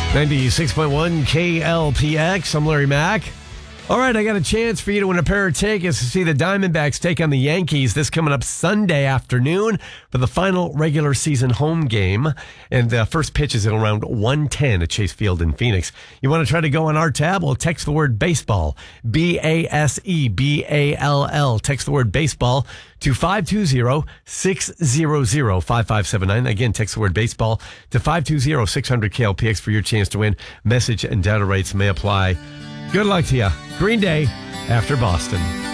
96.1 KLPX. I'm Larry Mack. All right, I got a chance for you to win a pair of tickets to see the Diamondbacks take on the Yankees. This coming up Sunday afternoon for the final regular season home game. And the first pitch is at around 1:10 at Chase Field in Phoenix. You want to try to go on our tab? Well, text the word baseball, BASEBALL. Text the word baseball to 520-600-5579. Again, text the word baseball to 520-600-KLPX for your chance to win. Message and data rates may apply. Good luck to you. Green Day after Boston.